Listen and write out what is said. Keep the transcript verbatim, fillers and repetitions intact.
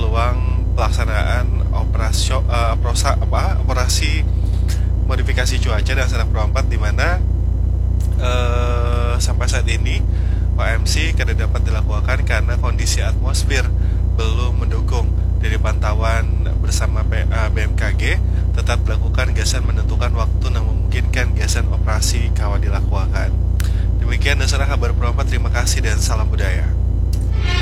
peluang pelaksanaan operasi uh, prosa, apa, operasi modifikasi cuaca dan Sanak Pro empat, di mana uh, sampai saat ini O M C tidak dapat dilakukan karena kondisi atmosfer belum mendukung. Dari pantauan bersama B M K G, tetap dilakukan gasan menentukan waktu yang memungkinkan gasan operasi kawal dilakukan. Demikian dasar kabar Pro empat, terima kasih dan salam budaya.